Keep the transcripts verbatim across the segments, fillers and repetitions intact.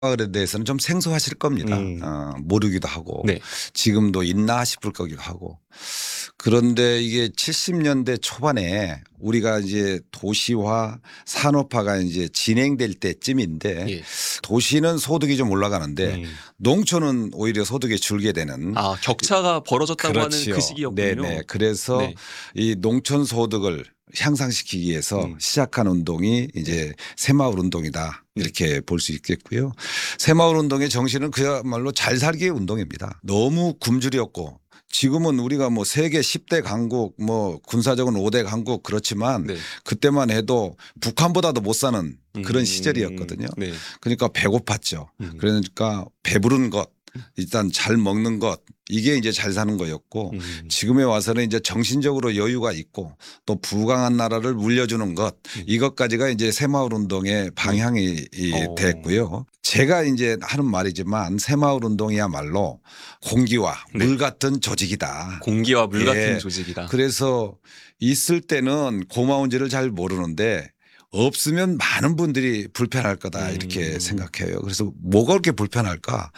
새마을에 대해서는 좀 생소하실 겁니다. 음. 어, 모르기도 하고 네. 지금도 있나 싶을 거기도 하고. 그런데 이게 칠십 년대 초반에 우리가 이제 도시화 산업화가 이제 진행될 때쯤인데 예. 도시는 소득이 좀 올라가는데 음. 농촌은 오히려 소득이 줄게 되는. 아, 격차가 벌어졌다고 하는 그렇지요. 그 시기였군요. 네네. 그래서 네. 이 농촌 소득을 향상시키기 위해서 음. 시작한 운동이 이제 새마을 운동이다. 이렇게 볼 수 있겠고요. 새마을 운동의 정신은 그야말로 잘 살기의 운동입니다. 너무 굶주렸고 지금은 우리가 뭐 세계 십 대 강국 뭐 군사적으로 오 대 강국 그렇지만 네. 그때만 해도 북한보다도 못 사는 그런 음. 시절이었거든요. 네. 그러니까 배고팠죠. 음. 그러니까 배부른 것 일단 잘 먹는 것 이게 이제 잘 사는 거였고 음. 지금에 와서는 이제 정신적으로 여유가 있고 또 부강한 나라를 물려주는 것 음. 이것까지가 이제 새마을 운동의 방향이 이 어. 됐고요. 제가 이제 하는 말이지만 새마을 운동이야말로 공기와 네. 물 같은 조직이다. 공기와 물 같은 예. 조직이다. 그래서 있을 때는 고마운지를 잘 모르는데 없으면 많은 분들이 불편할 거다 이렇게 음. 생각해요. 그래서 뭐가 그렇게 불편할까?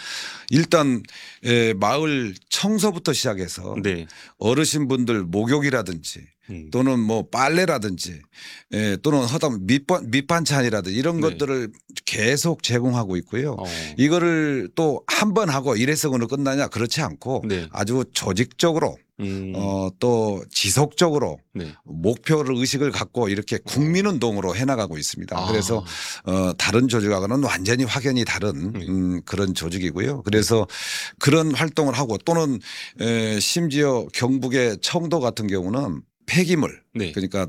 일단 에, 마을 청소부터 시작해서 네. 어르신분들 목욕이라든지 음. 또는 뭐 빨래라든지 에, 또는 허다면 밑반, 밑반찬이라든지 이런 네. 것들을 계속 제공하고 있고요. 어. 이거를 또 한 번 하고 일회성으로 끝나냐 그렇지 않고 네. 아주 조직적으로 음. 어, 또 지속적으로 네. 목표를 의식을 갖고 이렇게 국민운동으로 해나가고 있습니다. 아. 그래서 어, 다른 조직하고는 완전히 확연히 다른 네. 음, 그런 조직이고요. 그래서 그런 활동을 하고 또는 에, 심지어 경북의 청도 같은 경우는 폐기물 네. 그러니까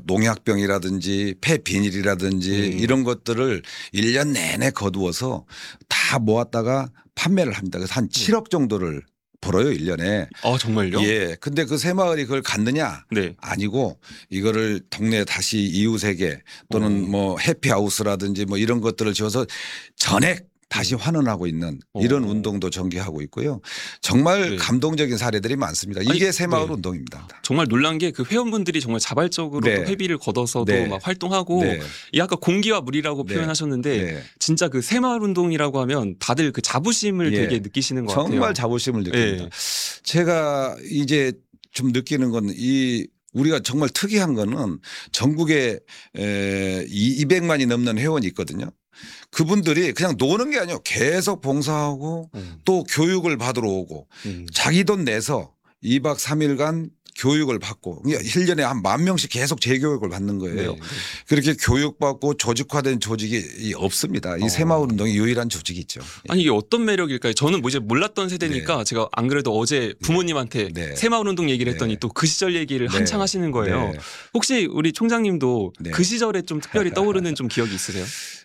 농약병이라든지 폐비닐이라든지 음. 이런 것들을 일 년 내내 거두어서 다 모았다가 판매를 합니다. 그래서 한 칠억 정도를 벌어요 일 년에. 아, 정말요? 예. 근데 그 새마을이 그걸 갖느냐? 네. 아니고 이거를 동네 다시 이웃에게 또는 어. 뭐 해피하우스라든지 뭐 이런 것들을 지어서 전액 다시 환원하고 있는 이런 어. 운동도 전개하고 있고요. 정말 네. 감동적인 사례들이 많습니다. 아니, 이게 새마을 네. 운동입니다. 정말 놀란 게 그 회원분들이 정말 자발적으로 네. 또 회비를 걷어서도 네. 막 활동하고 네. 이 아까 공기와 물이라고 네. 표현하셨는데 네. 진짜 그 새마을 운동이라고 하면 다들 그 자부심을 예. 되게 느끼시는 것 같아요. 정말 자부심을 느낍니다. 예. 제가 이제 좀 느끼는 건 이 우리가 정말 특이한 거는 전국에 에 이백만이 넘는 회원이 있거든요. 그분들이 그냥 노는 게 아니에요. 계속 봉사하고 음. 또 교육을 받으러 오고 음. 자기 돈 내서 이 박 삼 일간 교육을 받고 일 년에 한 만 명씩 계속 재교육을 받는 거예요. 네. 그렇게 교육받고 조직화된 조직이 없습니다. 이 어. 새마을 운동이 유일한 조직이죠. 아니 이게 어떤 매력일까요? 저는 뭐 이제 몰랐던 세대니까 제가 안 그래도 어제 부모님한테 네. 새마을 운동 얘기를 했더니 네. 또 그 시절 얘기를 네. 한창 하시는 거예요. 네. 혹시 우리 총장님도 네. 그 시절에 좀 특별히 떠오르는 좀 기억이 있으세요?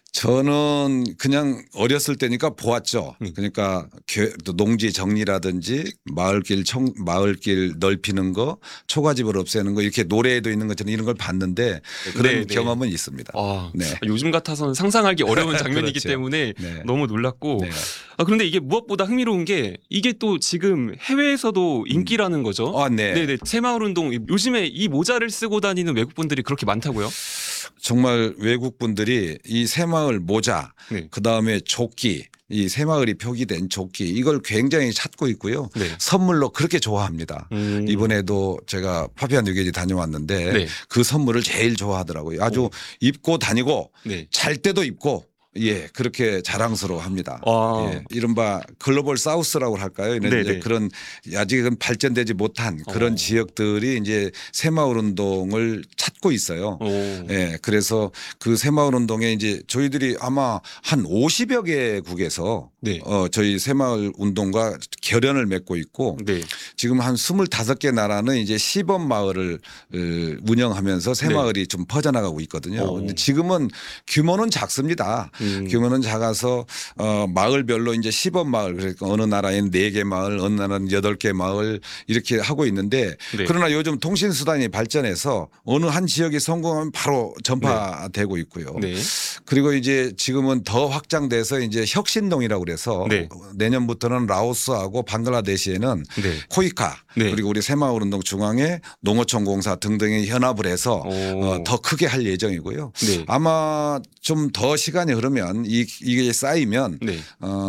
저는 그냥 어렸을 때니까 보았죠. 음. 그러니까 교- 또 농지 정리라든지 마을길 청 마을길 넓히는 거, 초가집을 없애는 거 이렇게 노래에도 있는 것처럼 이런 걸 봤는데 그런 네, 네. 경험은 있습니다. 아, 네. 요즘 같아서는 상상하기 어려운 장면이기 그렇죠. 때문에 네. 너무 놀랐고 네. 아, 그런데 이게 무엇보다 흥미로운 게 이게 또 지금 해외에서도 인기라는 거죠. 아, 네. 네네. 새마을 운동 요즘에 이 모자를 쓰고 다니는 외국 분들이 그렇게 많다고요? 정말 외국 분들이 이 새마을 모자, 네. 그 다음에 조끼, 이 새마을이 표기된 조끼 이걸 굉장히 찾고 있고요. 네. 선물로 그렇게 좋아합니다. 음. 이번에도 제가 파피아 뉴기지 다녀왔는데 네. 그 선물을 제일 좋아하더라고요. 아주 오. 입고 다니고 네. 잘 때도 입고 예 그렇게 자랑스러워합니다. 아. 예, 이른바 글로벌 사우스라고 할까요? 이런 네네. 이제 그런 아직은 발전되지 못한 그런 어. 지역들이 이제 새마을 운동을 찾고 있어요. 오. 예, 그래서 그 새마을 운동에 이제 저희들이 아마 한 오십여 개국에서 네. 어, 저희 새마을 운동과 결연을 맺고 있고 네. 지금 한 스물다섯 개 나라는 이제 시범 마을을 어, 운영하면서 새마을이 좀 퍼져나가고 있거든요. 어. 근데 지금은 규모는 작습니다. 음. 규모는 작아서 어, 마을별로 이제 시범 마을 그러니까 어느 나라에는 네 개 마을, 어느 나라는 여덟 개 마을 이렇게 하고 있는데 네. 그러나 요즘 통신 수단이 발전해서 어느 한 지역이 성공하면 바로 전파되고 있고요. 네. 그리고 이제 지금은 더 확장돼서 이제 혁신동이라고 그래서 네. 내년부터는 라오스하고 네팔하고 방글라데시에는 네. 코이카 네. 그리고 우리 새마을운동 중앙회 농어촌 공사 등등이 연합을 해서 오. 어, 더 크게 할 예정이고요. 네. 아마 좀 더 시간이 흐르면 이, 이게 쌓이면 네. 어,